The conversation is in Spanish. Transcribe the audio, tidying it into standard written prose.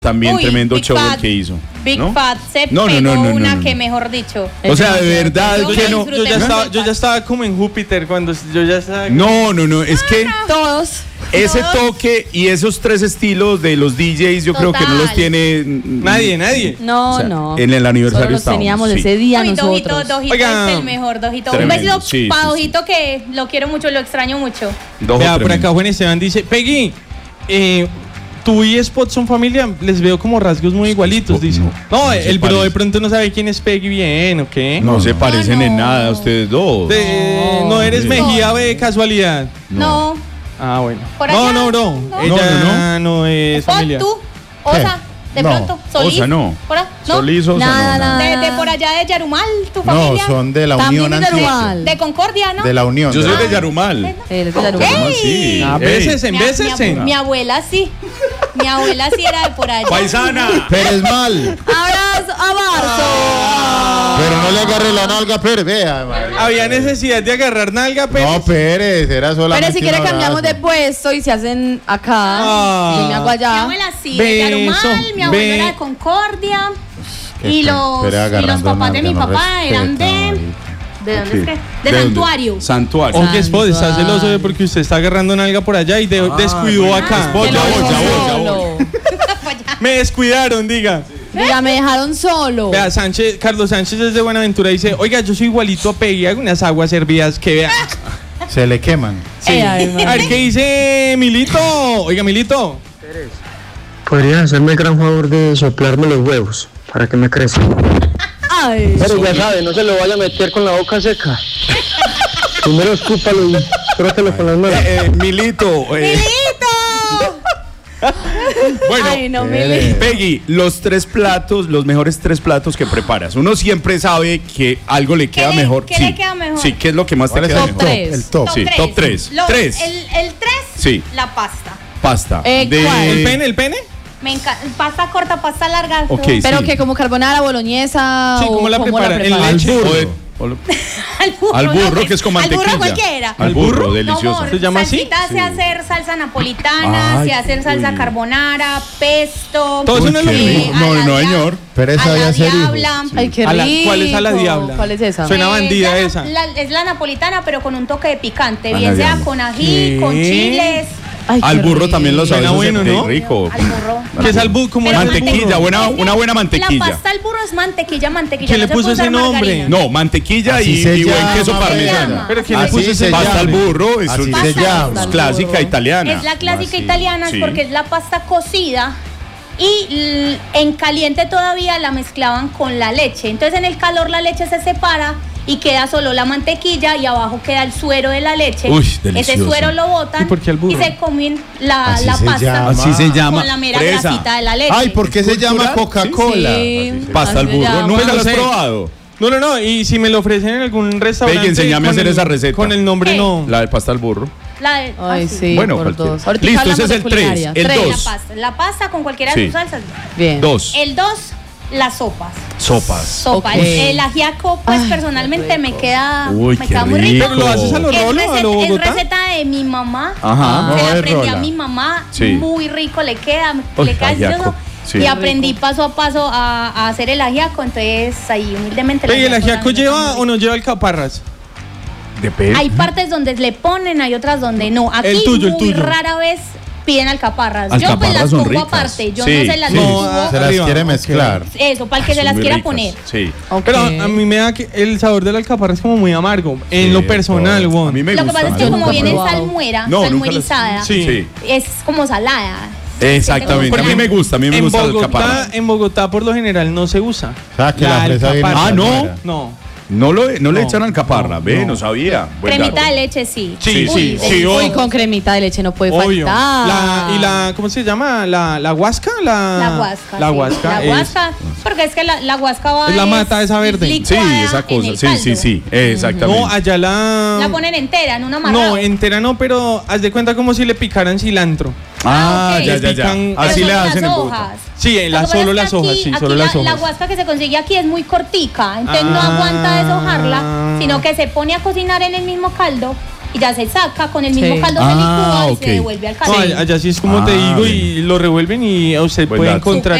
También tremendo Big show Fat, el que hizo. Big ¿no? Fat se No, pegó no, una que mejor dicho. O sea, de verdad Yo que no. disfruté Yo ya estaba como en Júpiter cuando yo ya estaba. No, es que Todos. ese toque y esos tres estilos de los DJs yo creo que no los tiene Nadie. No, o sea, no. en el aniversario Solo los estábamos, teníamos sí. ese día Uy, nosotros. Dojito Oiga. es el mejor, Dojito. Tremendo, Un besito sí, para sí, Dojito que lo quiero mucho, lo extraño mucho. Dojo Vea, por tremendo. acá Juan Esteban dice, Peggy, tú y Spot son familia, les veo como rasgos muy igualitos, Spot, dice. no. No, No se el bro de parece. pronto no sabe quién es Peggy bien, ¿o qué? No se parecen no. en nada ustedes dos. No eres sí. Mejía de casualidad. No. Ah, bueno. Por allá, No, bro. no. Ella no es Spot, familia. tú, Osa, de No. pronto, Solís. Osa no. ¿Por ahí? ¿No? Solís, Osa, Nada, no, nada. De por allá de Yarumal, tu No, familia. son de la También Unión es de Antioquia. Yarumal. De Concordia, ¿no? De la Unión. Yo soy de de Yarumal. Él es de Yarumal. Yarumal, sí. A Ey. veces, en veces, Mi abuela sí. Mi abuela sí era de por allá. Paisana. Pérez mal. Abrazo a Barzo. Pero no le agarre la nalga a Pérez. Vea, madre. Había necesidad de agarrar nalga, pero. No, Pérez, era solamente. Pero si quiere un cambiamos de abrazo. puesto y se hacen acá. Ah. Yo me hago Mi allá. abuela sí, de Yarumal, mi abuelo era de Concordia. Y los papás de mi papá eran de... ¿De dónde es que? De Santuario. Santuario. Oye, Spot, está celoso de porque usted está agarrando nalga por allá y descuidó acá. Spot, que ya lo voy, ya voy, ya voy. Solo. Me descuidaron, diga. Diga, me dejaron solo. Vea, Carlos Sánchez desde Buenaventura dice, oiga, yo soy igualito a Peggy, hago unas aguas hervidas que vea. Se le queman. Sí. Ay, A ver, ¿qué dice Milito? Oiga, Milito. ¿Podrías hacerme el gran favor de soplarme los huevos para que me crezcan? Ay. Pero ya sabe, no se lo vaya a meter con la boca seca. Primero escúpalo y frótalo con las manos. Milito. Bueno, Ay, no me Peggy, los mejores tres platos que preparas. Uno siempre sabe que algo le queda mejor. ¿Qué Sí. le queda mejor? Sí, ¿qué es lo que más te ¿Cuál es queda el mejor? top? Tres. El top. Sí, top tres. Tres. El 3, Sí. la pasta. Pasta. ¿cuál? ¿El pene? Me encanta. Pasta corta, pasta larga. Ok, Pero sí. que como carbonara, boloñesa. Sí, o ¿cómo la preparan? ¿En Al leche? burro. Al burro, que es con mantequilla. Al burro cualquiera. Al burro, No, delicioso. amor, ¿Se llama así? salsita sé hacer salsa napolitana, Ay, sé hacer salsa uy. carbonara, pesto. Todo eso no es lo qué mismo. rico. No, señor. Pero esa a la debe ser hijo. diabla. Ay, qué A la- rico. ¿cuál es a la diabla? ¿Cuál es esa? Suena bandida esa. Es la napolitana, pero con un toque de picante. A la Bien sea diabla. con ají, ¿Qué? con chiles. Ay, Al qué burro rico. también lo sabes Suena hacer, bueno, qué ¿no? rico. Al burro. ¿Qué es al burro? ¿Cómo Pero es el Mantequilla, burro? una buena mantequilla. La pasta al burro es mantequilla. ¿Quién le no se puso puede ese usar nombre? margarina. No, mantequilla Así y se buen llama, queso Mariana. parmesano. ¿Pero quién le Así puso ese se Pasta llama. al burro es Así una se llama. Pasta al clásica burro. italiana. Es la clásica Sí, italiana sí. porque es la pasta cocida y en caliente todavía la mezclaban con la leche. Entonces en el calor la leche se separa y queda solo la mantequilla y abajo queda el suero de la leche. Uy, Ese delicioso. suero lo botan ¿Y por qué al burro? y se comen la Así se pasta llama. Así se llama. con la mera Fresa. grasita de la leche. Ay, ¿por qué se llama ¿Cultural? Coca-Cola? Sí. Pasta al Así se burro. llama. ¿Nunca lo has sé. probado? No, y si me lo ofrecen en algún restaurante. Peggy, enséñame a con hacer el- esa receta. Con el nombre ¿Qué? no. La de pasta al burro. Ay, sí, Bueno, por cualquiera. dos. Ahorita Listo, hablamos ese es de el tres. culinaria. El Tres. dos. La pasta con cualquiera Sí. de sus salsas. Bien. 2. El 2, las sopas. Sopas. Sopa. Ok. El ajiaco, pues Ay, personalmente qué me rico. queda, Uy, me qué queda muy rico. rico. ¿Pero lo haces a lo Es rolo, a lo es Bogotá? receta de mi mamá. Ajá. No, Se la es aprendí a rola. mi mamá. Sí. Muy rico le queda. Uy, Le queda ajiaco. delicioso. Sí. Y aprendí paso a paso a hacer el ajiaco. Entonces ahí humildemente. Peggy, ¿el ajiaco me queda lleva muy o no lleva alcaparras? Depende. Hay partes donde le ponen, hay otras donde no. Aquí El tuyo, el muy tuyo. rara vez piden alcaparras. Yo pues Alcaparras las son pongo ricas. aparte. Yo Sí, no se las sí. No, subo. Se las Arriba, quiere ok. mezclar. Eso, para el que se Son las muy quiera ricas. poner. Sí. Ok. Pero a mí me da que el sabor de la alcaparra es como muy amargo. En Sí, lo personal, todo. weón. A mí me Lo que gusta. pasa es que Yo como nunca he viene en probado. salmuera, No, nunca salmuerizada, lo- Sí. es como salada. Exactamente. A mí me gusta. A mí me En gusta la Bogotá, alcaparra. en Bogotá por lo general no se usa. O sea, que la fresa viene alcaparra. Ah, ¿no? salmuera. No. No le No, echan alcaparra. no, Ve, no. no sabía. Buen Cremita dato. de leche, sí. Sí, Uy, sí, delicioso. Uy, con cremita de leche no puede Obvio. faltar. ¿Cómo se llama? ¿La huasca? La guasca. La sí. huasca. La guasca, porque es que la guasca va Es la mata esa verde. Sí, licuada esa en cosa. el Sí, sí, caldo. sí. Exactamente. No, allá La ponen entera, en una amarrado. No, entera no, pero haz de cuenta como si le picaran cilantro. Ah, ok. ya, ya, ya. Pican- Pero Así solo le las hacen en hojas. Bogotá. Sí, Lo que pasa solo es que las hojas, aquí- sí, aquí solo las La hojas. guasca que se consigue aquí es muy cortica, entonces no Ah. aguanta deshojarla, sino que se pone a cocinar en el mismo caldo y ya se saca, con el mismo Sí. caldo se licúa y ok. se devuelve al No, caldo. allá sí es como te Ah, digo bien. y lo revuelven y usted Buen puede dato. encontrar